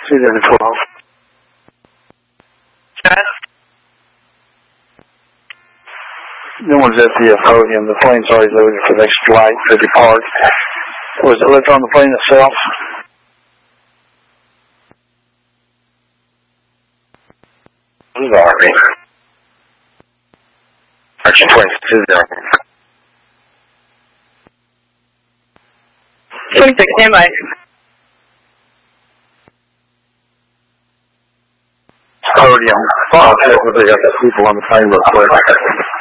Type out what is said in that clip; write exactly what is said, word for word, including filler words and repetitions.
two thousand twelve. Ten. No one's at the podium. The plane's already loaded for the next flight to depart. Was it left on the plane itself? Who's Army? Archie twenty-two zero. twenty-six, stand by. Podium. I'll check with the other people on the plane real quick.